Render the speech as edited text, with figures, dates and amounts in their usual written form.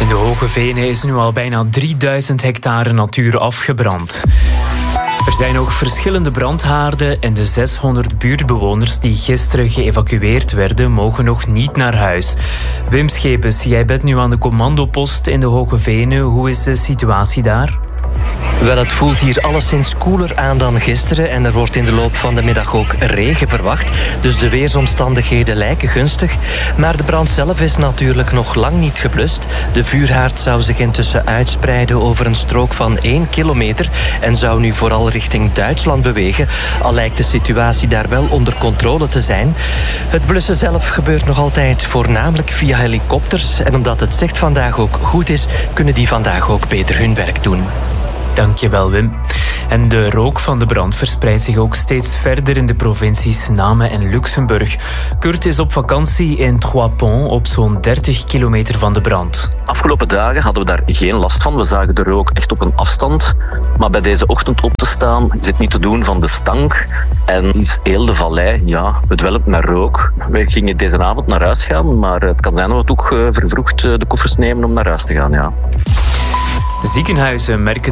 In de Hoge Venen is nu al bijna 3000 hectare natuur afgebrand. Er zijn ook verschillende brandhaarden en de 600 buurtbewoners die gisteren geëvacueerd werden, mogen nog niet naar huis. Wim Schepens, jij bent nu aan de commandopost in de Hoge Venen. Hoe is de situatie daar? Wel, het voelt hier alleszins koeler aan dan gisteren en er wordt in de loop van de middag ook regen verwacht. Dus de weersomstandigheden lijken gunstig. Maar de brand zelf is natuurlijk nog lang niet geblust. De vuurhaard zou zich intussen uitspreiden over een strook van 1 kilometer en zou nu vooral richting Duitsland bewegen. Al lijkt de situatie daar wel onder controle te zijn. Het blussen zelf gebeurt nog altijd voornamelijk via helikopters. En omdat het zicht vandaag ook goed is, kunnen die vandaag ook beter hun werk doen. Dankjewel, Wim. En de rook van de brand verspreidt zich ook steeds verder in de provincies Namen en Luxemburg. Kurt is op vakantie in Trois-Ponts, op zo'n 30 kilometer van de brand. Afgelopen dagen hadden we daar geen last van. We zagen de rook echt op een afstand. Maar bij deze ochtend op te staan is het niet te doen van de stank. En is heel de vallei, bedwelmd met rook. Wij gingen deze avond naar huis gaan, maar het kan zijn dat we ook vervroegd de koffers nemen om naar huis te gaan, ja. Ziekenhuizen merken